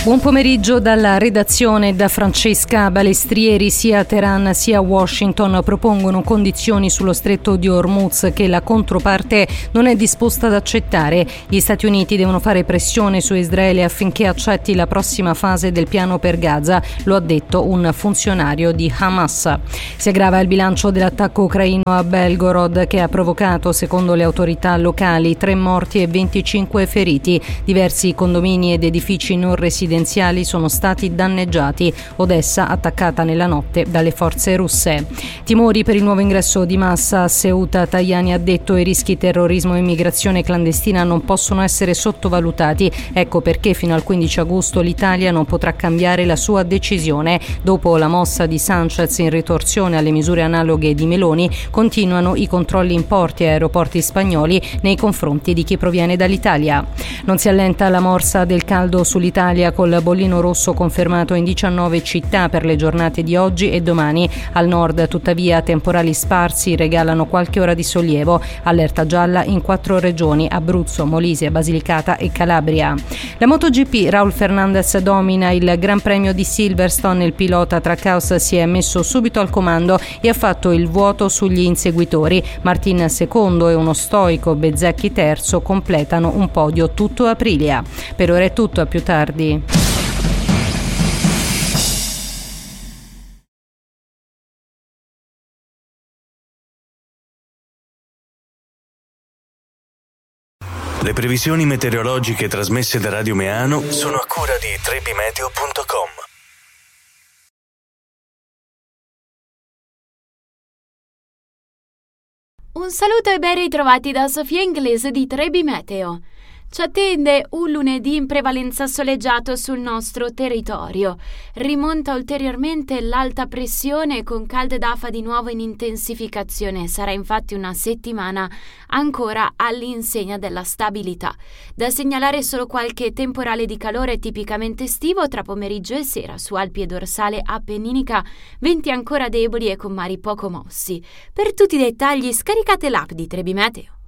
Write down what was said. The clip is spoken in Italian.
Buon pomeriggio dalla redazione da Francesca Balestrieri. Sia a Teheran sia a Washington propongono condizioni sullo stretto di Hormuz che la controparte non è disposta ad accettare. Gli Stati Uniti devono fare pressione su Israele affinché accetti la prossima fase del piano per Gaza, lo ha detto un funzionario di Hamas. Si aggrava il bilancio dell'attacco ucraino a Belgorod che ha provocato, secondo le autorità locali, 3 morti e 25 feriti. Diversi condomini ed edifici non residenziali sono stati danneggiati. Odessa attaccata nella notte dalle forze russe. Timori per il nuovo ingresso di massa a Ceuta. Tajani ha detto: i rischi terrorismo e immigrazione clandestina non possono essere sottovalutati. Ecco perché fino al 15 agosto l'Italia non potrà cambiare la sua decisione. Dopo la mossa di Sanchez in ritorsione alle misure analoghe di Meloni, continuano i controlli in porti e aeroporti spagnoli nei confronti di chi proviene dall'Italia. Non si allenta la morsa del caldo sull'Italia, col bollino rosso confermato in 19 città per le giornate di oggi e domani. Al nord, tuttavia, temporali sparsi regalano qualche ora di sollievo. Allerta gialla in 4 regioni: Abruzzo, Molise, Basilicata e Calabria. La MotoGP, Raul Fernandez domina il Gran Premio di Silverstone. Il pilota Trackhouse si è messo subito al comando e ha fatto il vuoto sugli inseguitori. Martin secondo e uno stoico Bezzecchi terzo completano un podio tutto Aprilia. Per ora è tutto, a più tardi. Le previsioni meteorologiche trasmesse da Radio Meano sono a cura di trebimeteo.com. Un saluto e ben ritrovati da Sofia Inglese di Trebi Meteo. Ci attende un lunedì in prevalenza soleggiato sul nostro territorio. Rimonta ulteriormente l'alta pressione con calde d'afa di nuovo in intensificazione. Sarà infatti una settimana ancora all'insegna della stabilità. Da segnalare solo qualche temporale di calore tipicamente estivo tra pomeriggio e sera su Alpi e dorsale appenninica, venti ancora deboli e con mari poco mossi. Per tutti i dettagli scaricate l'app di Trebi Meteo.